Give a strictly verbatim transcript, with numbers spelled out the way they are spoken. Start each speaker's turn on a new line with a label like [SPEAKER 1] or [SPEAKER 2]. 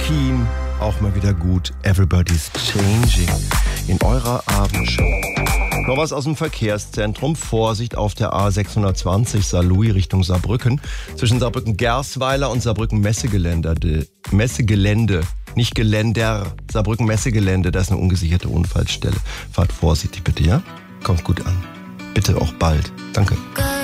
[SPEAKER 1] Theme, auch mal wieder gut. Everybody's Changing in eurer Abendshow. Noch was aus dem Verkehrszentrum. Vorsicht auf der A sechshundertzwanzig Saarlouis Richtung Saarbrücken. Zwischen Saarbrücken-Gersweiler und Saarbrücken-Messegelände. Messegelände, nicht Geländer. Saarbrücken-Messegelände, da ist eine ungesicherte Unfallstelle. Fahrt vorsichtig bitte, ja? Kommt gut an. Bitte auch bald. Danke.